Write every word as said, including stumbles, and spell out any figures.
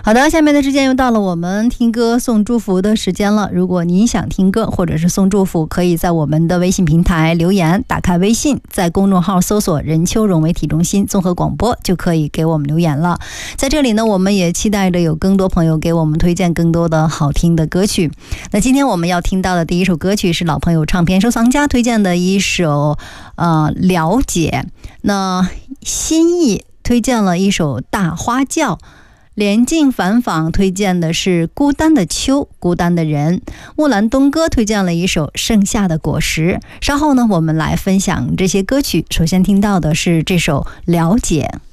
好的，下面的时间又到了我们听歌送祝福的时间了。如果您想听歌或者是送祝福，可以在我们的微信平台留言，打开微信，在公众号搜索任秋荣媒体中心综合广播，就可以给我们留言了。在这里呢，我们也期待着有更多朋友给我们推荐更多的好听的歌曲。那今天我们要听到的第一首歌曲是老朋友唱片收藏家推荐的一首呃了解。那心意推荐了一首大花轿，连静反访推荐的是孤单的秋，孤单的人。木兰东哥推荐了一首盛夏的果实。稍后呢，我们来分享这些歌曲。首先听到的是这首了解。